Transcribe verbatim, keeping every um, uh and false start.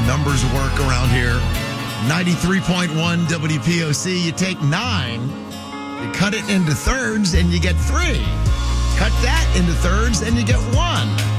numbers work around here. ninety-three point one W P O C. You take nine, you cut it into thirds, and you get three. Cut that into thirds, and you get one.